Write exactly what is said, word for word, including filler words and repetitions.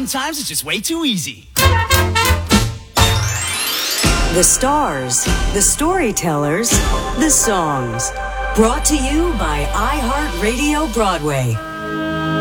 sometimes it's just way too easy. The stars, the storytellers, the songs. Brought to you by iHeartRadio Broadway.